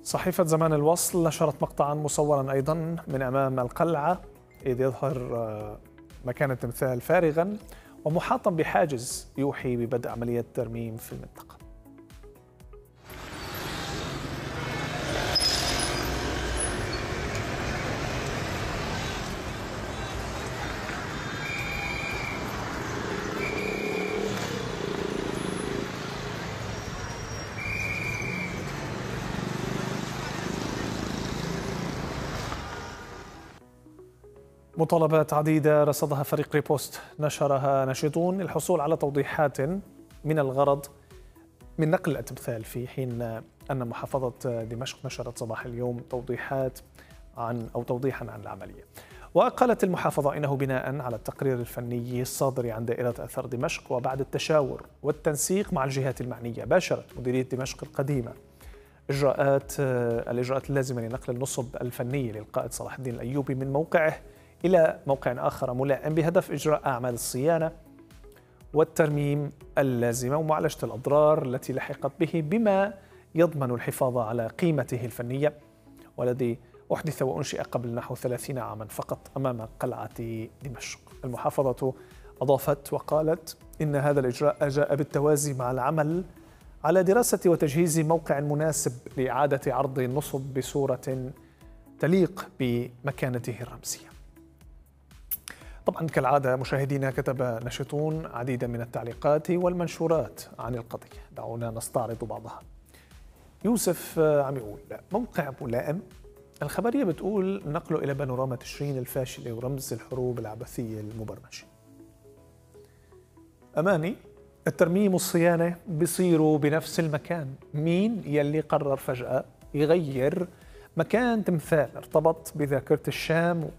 صحيفة زمان الوصل نشرت مقطعا مصورا أيضا من أمام القلعة، إذ يظهر مكان التمثال فارغا ومحاطا بحاجز يوحي ببدء عملية ترميم في المنطقة. مطالبات عديدة رصدها فريق ريبوست نشرها ناشطون للحصول على توضيحات من الغرض من نقل التمثال، في حين أن محافظة دمشق نشرت صباح اليوم توضيحا عن العملية. وقالت المحافظة إنه بناء على التقرير الفني الصادر عن دائرة آثار دمشق وبعد التشاور والتنسيق مع الجهات المعنية، باشرت مديرية دمشق القديمة الإجراءات اللازمة لنقل النصب الفني للقائد صلاح الدين الأيوبي من موقعه إلى موقع آخر ملائم بهدف إجراء أعمال الصيانة والترميم اللازمة ومعالجة الأضرار التي لحقت به، بما يضمن الحفاظ على قيمته الفنية والذي أحدث وأنشئ قبل نحو 30 عاما فقط أمام قلعة دمشق. المحافظة أضافت وقالت إن هذا الإجراء جاء بالتوازي مع العمل على دراسة وتجهيز موقع مناسب لإعادة عرض النصب بصورة تليق بمكانته الرمزية. طبعا كالعادة مشاهدينا، كتب ناشطون عديدا من التعليقات والمنشورات عن القضية، دعونا نستعرض بعضها. يوسف عم يقول موقع ملائم، الخبرية بتقول نقله إلى بانوراما تشرين الفاشلة ورمز الحروب العبثية المبرمجة. أماني، الترميم والصيانة بيصيروا بنفس المكان، مين يلي قرر فجأة يغير مكان تمثال ارتبط بذاكرة الشام